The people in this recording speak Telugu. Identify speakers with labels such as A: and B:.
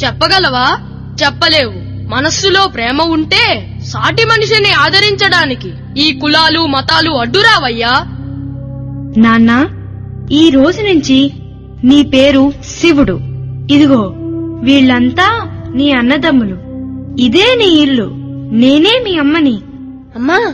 A: చెప్పగలవా? చెప్పలేవు. మనస్సులో ప్రేమ ఉంటే సాటి మనిషిని ఆదరించడానికి ఈ కులాలు మతాలు అడ్డురావయ్యా.
B: నాన్నా, ఈ రోజు నుంచి నీ పేరు శివుడు. ఇదిగో వీళ్లంతా నీ అన్నదమ్ములు. ఇదే నీ ఇల్లు. నేనే మీ అమ్మని.
A: అమ్మా,